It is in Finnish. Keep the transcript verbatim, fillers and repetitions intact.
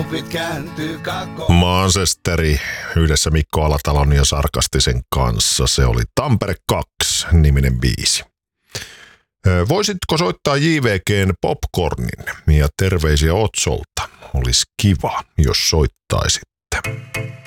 tyypit kääntyy kako. Manchesteri yhdessä Mikko Alatalon ja Sarkastisen kanssa. Se oli Tampere kaksi niminen biisi. Voisitko soittaa J V G:n Popcornin ja terveisiä Otsolta? Olisi kiva, jos soittaisit.